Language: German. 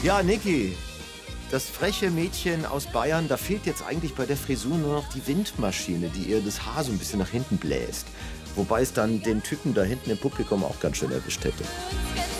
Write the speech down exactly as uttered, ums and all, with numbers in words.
Ja, Niki, das freche Mädchen aus Bayern, da fehlt jetzt eigentlich bei der Frisur nur noch die Windmaschine, die ihr das Haar so ein bisschen nach hinten bläst. Wobei es dann den Typen da hinten im Publikum auch ganz schön erwischt hätte.